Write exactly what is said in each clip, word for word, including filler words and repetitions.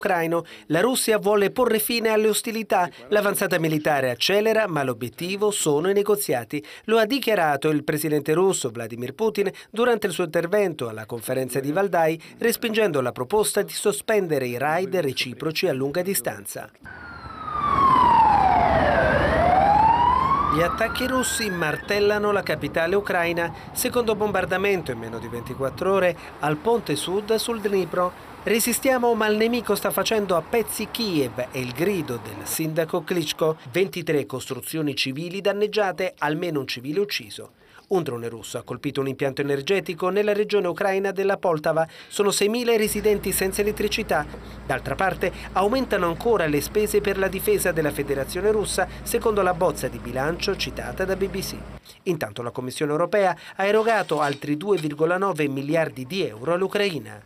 ucraino. La Russia vuole porre fine alle ostilità. L'avanzata militare accelera, ma l'obiettivo sono i negoziati. Lo ha dichiarato il presidente russo Vladimir Putin durante il suo intervento alla conferenza di Valdai, respingendo la proposta di sospendere i raid reciproci a lunga distanza. Gli attacchi russi martellano la capitale ucraina. Secondo bombardamento in meno di ventiquattro ore al ponte sud sul Dnipro. Resistiamo, ma il nemico sta facendo a pezzi Kiev, è il grido del sindaco Klitschko. ventitré costruzioni civili danneggiate, almeno un civile ucciso. Un drone russo ha colpito un impianto energetico nella regione ucraina della Poltava. Sono seimila i residenti senza elettricità. D'altra parte, aumentano ancora le spese per la difesa della Federazione russa, secondo la bozza di bilancio citata da B B C. Intanto la Commissione europea ha erogato altri due virgola nove miliardi di euro all'Ucraina.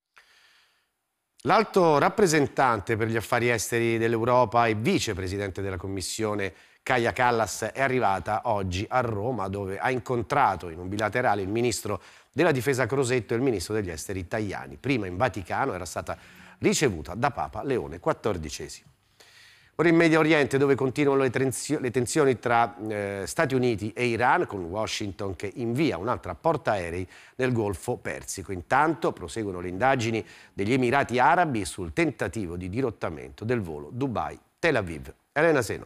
L'alto rappresentante per gli affari esteri dell'Europa e vicepresidente della Commissione Kaja Kallas è arrivata oggi a Roma, dove ha incontrato in un bilaterale il ministro della difesa Crosetto e il ministro degli esteri Tajani. Prima in Vaticano era stata ricevuta da Papa Leone quattordicesimo. Ora in Medio Oriente, dove continuano le, tensio- le tensioni tra eh, Stati Uniti e Iran, con Washington che invia un'altra portaerei nel Golfo Persico. Intanto proseguono le indagini degli Emirati Arabi sul tentativo di dirottamento del volo Dubai-Tel Aviv. Elena Seno.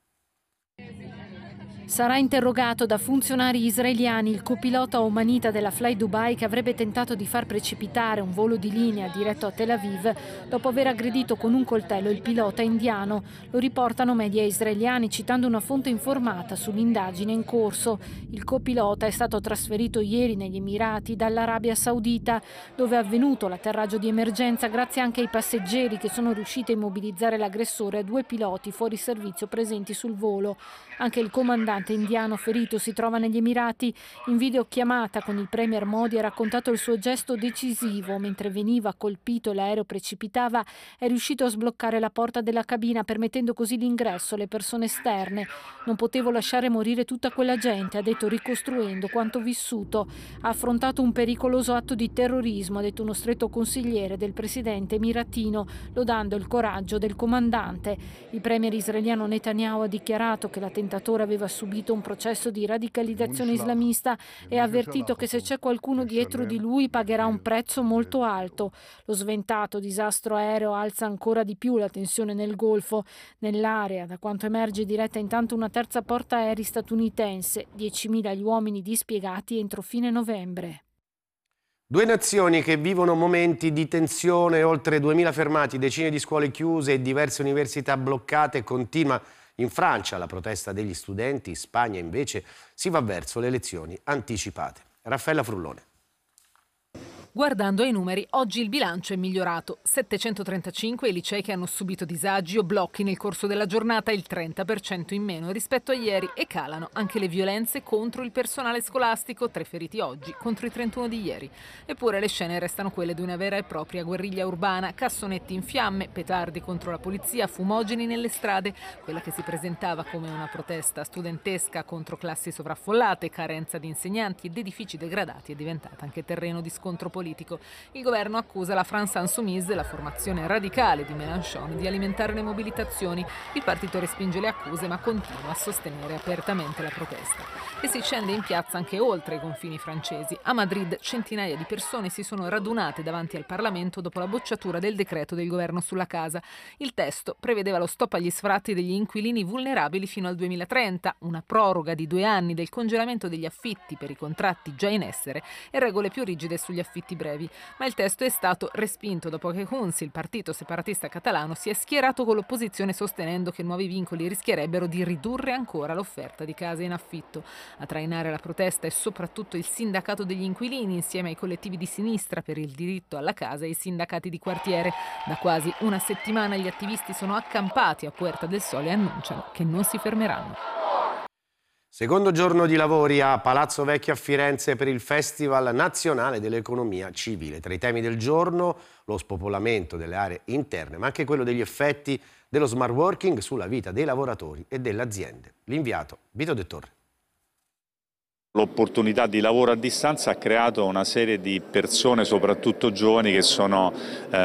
Sarà interrogato da funzionari israeliani il copilota omanita della Fly Dubai che avrebbe tentato di far precipitare un volo di linea diretto a Tel Aviv dopo aver aggredito con un coltello il pilota indiano. Lo riportano media israeliani citando una fonte informata sull'indagine in corso. Il copilota è stato trasferito ieri negli Emirati dall'Arabia Saudita, dove è avvenuto l'atterraggio di emergenza grazie anche ai passeggeri che sono riusciti a immobilizzare l'aggressore e due piloti fuori servizio presenti sul volo. Anche il comandante indiano ferito si trova negli Emirati. In videochiamata con il premier Modi ha raccontato il suo gesto decisivo. Mentre veniva colpito e l'aereo precipitava, è riuscito a sbloccare la porta della cabina, permettendo così l'ingresso alle persone esterne. Non potevo lasciare morire tutta quella gente, ha detto, ricostruendo quanto vissuto. Ha affrontato un pericoloso atto di terrorismo, ha detto uno stretto consigliere del presidente emiratino, lodando il coraggio del comandante. Il premier israeliano Netanyahu ha dichiarato che l'attentatore aveva subito un processo di radicalizzazione islamista e ha avvertito che se c'è qualcuno dietro di lui pagherà un prezzo molto alto. Lo sventato disastro aereo alza ancora di più la tensione nel Golfo. Nell'area, da quanto emerge, diretta intanto una terza portaerei statunitense, diecimila gli uomini dispiegati entro fine novembre. Due nazioni che vivono momenti di tensione, oltre duemila fermati, decine di scuole chiuse e diverse università bloccate. Continua in Francia la protesta degli studenti, in Spagna invece si va verso le elezioni anticipate. Raffaella Frullone. Guardando ai numeri, oggi il bilancio è migliorato. settecentotrentacinque i licei che hanno subito disagi o blocchi nel corso della giornata, il trenta per cento in meno rispetto a ieri, e calano anche le violenze contro il personale scolastico, tre feriti oggi contro i trentuno di ieri. Eppure le scene restano quelle di una vera e propria guerriglia urbana, cassonetti in fiamme, petardi contro la polizia, fumogeni nelle strade. Quella che si presentava come una protesta studentesca contro classi sovraffollate, carenza di insegnanti ed edifici degradati è diventata anche terreno di scontro politico. Il governo accusa la France Insoumise, la formazione radicale di Mélenchon, di alimentare le mobilitazioni. Il partito respinge le accuse ma continua a sostenere apertamente la protesta. E si scende in piazza anche oltre i confini francesi. A Madrid centinaia di persone si sono radunate davanti al Parlamento dopo la bocciatura del decreto del governo sulla casa. Il testo prevedeva lo stop agli sfratti degli inquilini vulnerabili fino al duemilatrenta, una proroga di due anni del congelamento degli affitti per i contratti già in essere e regole più rigide sugli affitti brevi, ma il testo è stato respinto dopo che Junts, il partito separatista catalano, si è schierato con l'opposizione sostenendo che nuovi vincoli rischierebbero di ridurre ancora l'offerta di case in affitto. A trainare la protesta è soprattutto il sindacato degli inquilini insieme ai collettivi di sinistra per il diritto alla casa e i sindacati di quartiere. Da quasi una settimana gli attivisti sono accampati a Puerta del Sole e annunciano che non si fermeranno. Secondo giorno di lavori a Palazzo Vecchio a Firenze per il Festival Nazionale dell'Economia Civile. Tra i temi del giorno lo spopolamento delle aree interne, ma anche quello degli effetti dello smart working sulla vita dei lavoratori e delle aziende. L'inviato Vito De Torre. L'opportunità di lavoro a distanza ha creato una serie di persone, soprattutto giovani, che sono eh,